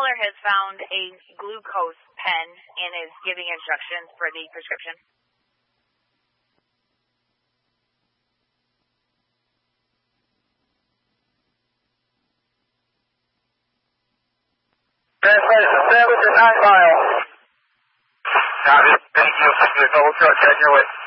caller has found a glucose pen and is giving instructions for the prescription. Translation 7 to 9 miles. Copy. Thank you. Double truck heading your way.